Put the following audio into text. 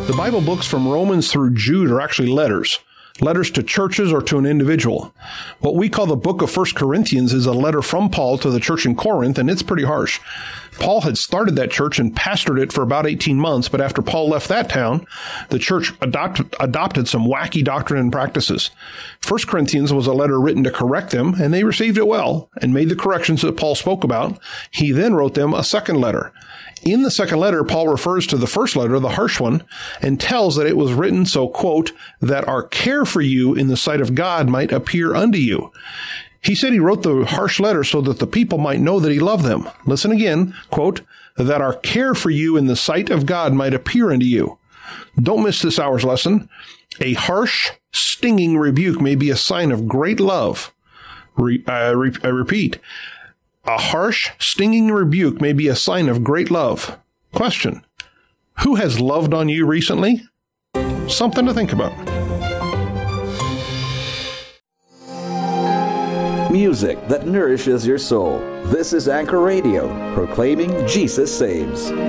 The Bible books from Romans through Jude are actually letters to churches or to an individual. What we call the book of 1 Corinthians is a letter from Paul to the church in Corinth, and it's pretty harsh. Paul had started that church and pastored it for about 18 months, but after Paul left that town, the church adopted some wacky doctrine and practices. 1 Corinthians was a letter written to correct them, and they received it well and made the corrections that Paul spoke about. He then wrote them a second letter. In the second letter, Paul refers to the first letter, the harsh one, and tells that it was written so, quote, that our care for you in the sight of God might appear unto you. He said he wrote the harsh letter so that the people might know that he loved them. Listen again, quote, that our care for you in the sight of God might appear unto you. Don't miss this hour's lesson. A harsh, stinging rebuke may be a sign of great love. I repeat. A harsh, stinging rebuke may be a sign of great love. Question: who has loved on you recently? Something to think about. Music that nourishes your soul. This is Anchor Radio, proclaiming Jesus saves.